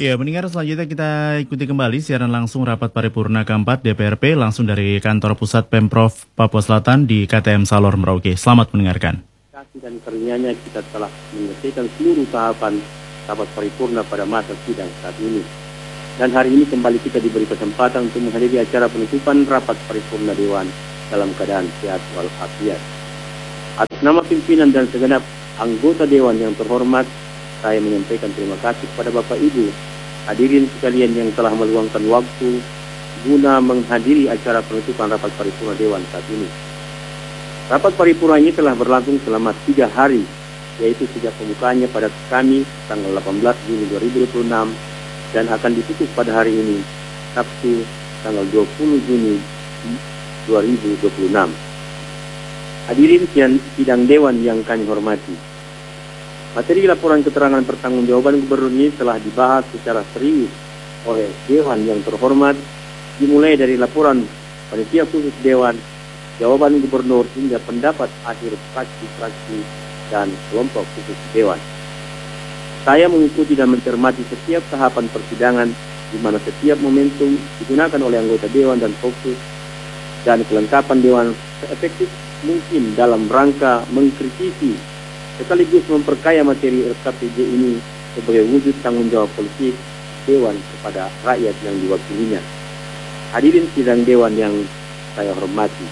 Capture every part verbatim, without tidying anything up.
Ya, pendengar selanjutnya kita ikuti kembali siaran langsung rapat paripurna keempat D P R P langsung dari kantor pusat Pemprov Papua Selatan di K T M Salor Merauke. Selamat mendengarkan. Dan karenanya kita telah menyelesaikan seluruh tahapan rapat paripurna pada masa sidang saat ini. Dan hari ini kembali kita diberi kesempatan untuk menghadiri acara penutupan rapat paripurna Dewan dalam keadaan sehat walafiat. Atas nama pimpinan dan segenap anggota Dewan yang terhormat, saya menyampaikan terima kasih kepada Bapak Ibu hadirin sekalian yang telah meluangkan waktu guna menghadiri acara penutupan rapat paripurna Dewan saat ini. Rapat paripurna ini telah berlangsung selama tiga hari, yaitu sejak pembukaannya pada Kamis tanggal delapan belas Juni dua ribu dua puluh enam dan akan ditutup pada hari ini, Sabtu tanggal dua puluh Juni dua ribu dua puluh enam. Hadirin sidang Dewan yang kami hormati, materi laporan keterangan pertanggungjawaban gubernur ini telah dibahas secara serius oleh Dewan yang terhormat, dimulai dari laporan panitia khusus Dewan, jawaban gubernur hingga pendapat akhir fraksi-fraksi dan kelompok khusus Dewan. Saya mengikuti dan mencermati setiap tahapan persidangan di mana setiap momentum digunakan oleh anggota Dewan dan fokus dan kelengkapan Dewan seefektif mungkin dalam rangka mengkritisi sekaligus memperkaya materi R K P J ini sebagai wujud tanggung jawab politik Dewan kepada rakyat yang diwakilinya. Hadirin sidang Dewan yang saya hormati,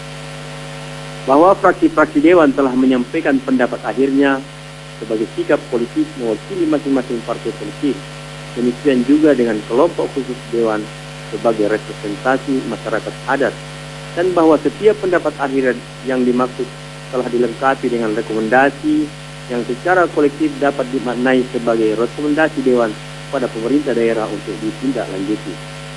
bahwa fraksi-fraksi Dewan telah menyampaikan pendapat akhirnya sebagai sikap politik mewakili masing-masing partai politik. Demikian juga dengan kelompok khusus Dewan sebagai representasi masyarakat adat, dan bahwa setiap pendapat akhir yang dimaksud telah dilengkapi dengan rekomendasi yang secara kolektif dapat dimaknai sebagai rekomendasi Dewan pada pemerintah daerah untuk ditindaklanjuti.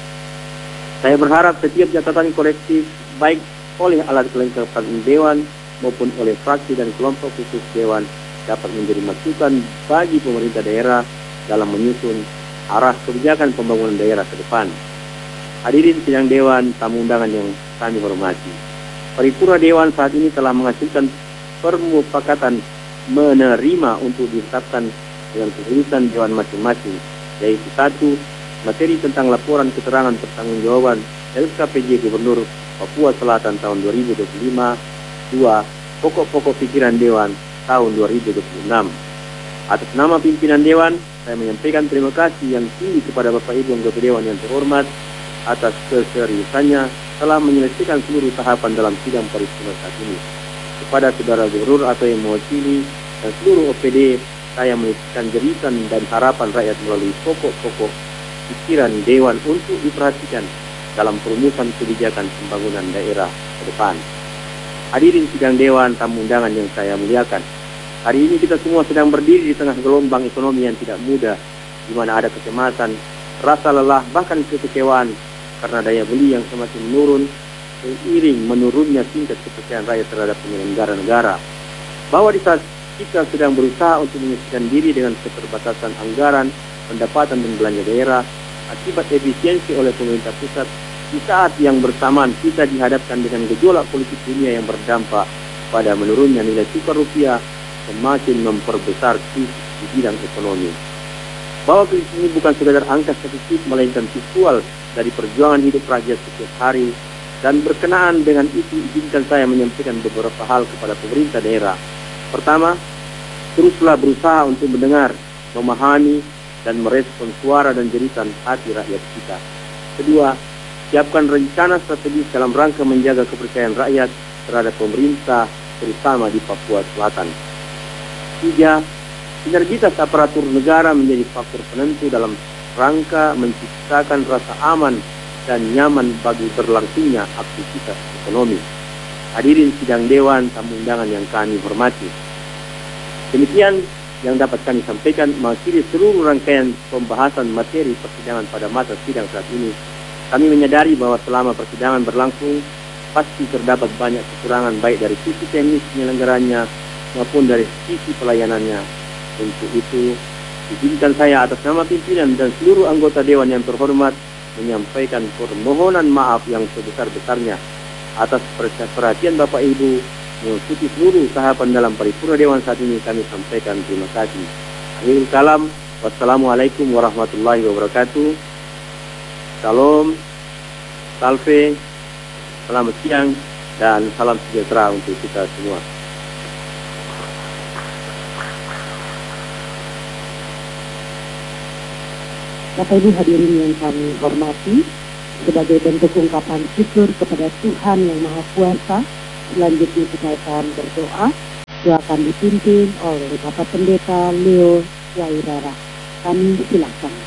Saya berharap setiap catatan kolektif baik oleh alat kelengkapan Dewan maupun oleh fraksi dan kelompok khusus Dewan dapat menjadi masukan bagi pemerintah daerah dalam menyusun arah kebijakan pembangunan daerah ke depan. Hadirin sidang Dewan, tamu undangan yang kami hormati, paripurna Dewan saat ini telah menghasilkan permufakatan menerima untuk ditetapkan dengan keputusan Dewan masing-masing, yaitu satu, materi tentang laporan keterangan pertanggungjawaban L K P J Gubernur Papua Selatan tahun dua ribu dua puluh lima, dua, pokok-pokok pikiran Dewan tahun dua ribu dua puluh enam. Atas nama pimpinan Dewan, saya menyampaikan terima kasih yang tinggi kepada Bapak Ibu anggota Dewan yang terhormat atas keseriusannya telah menyelesaikan seluruh tahapan dalam sidang paripurna saat ini. Kepada saudara gubernur atau yang mewakili dan seluruh O P D, saya menitipkan jeritan dan harapan rakyat melalui pokok-pokok pikiran Dewan untuk diperhatikan dalam perumusan kebijakan pembangunan daerah ke depan. Hadirin sidang Dewan, tamu undangan yang saya muliakan, hari ini kita semua sedang berdiri di tengah gelombang ekonomi yang tidak mudah, di mana ada kecemasan, rasa lelah, bahkan kekecewaan karena daya beli yang semakin menurun seiring menurunnya tingkat kepercayaan rakyat terhadap penyelenggara negara. Bahwa di saat kita sedang berusaha untuk menyesuaikan diri dengan keterbatasan anggaran, pendapatan dan belanja daerah akibat efisiensi oleh pemerintah pusat, di saat yang bersamaan kita dihadapkan dengan gejolak politik dunia yang berdampak pada menurunnya nilai tukar rupiah, semakin memperbesar krisis di bidang ekonomi. Bahwa krisis ini bukan sekadar angka statistik, melainkan visual dari perjuangan hidup rakyat setiap hari. Dan berkenaan dengan itu, izinkan saya menyampaikan beberapa hal kepada pemerintah daerah. Pertama, teruslah berusaha untuk mendengar, memahami, dan merespon suara dan jeritan hati rakyat kita. Kedua, siapkan rencana strategis dalam rangka menjaga kepercayaan rakyat terhadap pemerintah, terutama di Papua Selatan. Tiga, sinergitas aparatur negara menjadi faktor penentu dalam rangka menciptakan rasa aman dan nyaman bagi berlangsungnya aktivitas ekonomi. Hadirin sidang Dewan, tamu undangan yang kami hormati, demikian yang dapat kami sampaikan mengakhiri seluruh rangkaian pembahasan materi persidangan pada masa sidang saat ini. Kami menyadari bahwa selama persidangan berlangsung pasti terdapat banyak kekurangan baik dari sisi teknis penyelenggaranya maupun dari sisi pelayanannya. Untuk itu, izinkan saya atas nama pimpinan dan seluruh anggota Dewan yang terhormat menyampaikan permohonan maaf yang sebesar-besarnya atas perhatian Bapak Ibu mengikuti seluruh tahapan dalam paripurna Dewan saat ini. Kami sampaikan terima kasih. Akhirul kalam, Wassalamualaikum warahmatullahi wabarakatuh. Salam, salve, selamat siang, dan salam sejahtera untuk kita semua. Bapak Ibu hadirin yang kami hormati, sebagai bentuk ungkapan syukur kepada Tuhan yang Maha Kuasa, selanjutnya kita akan berdoa. Doa akan dipimpin oleh Bapak Pendeta Leo Wairara. Kami silakan.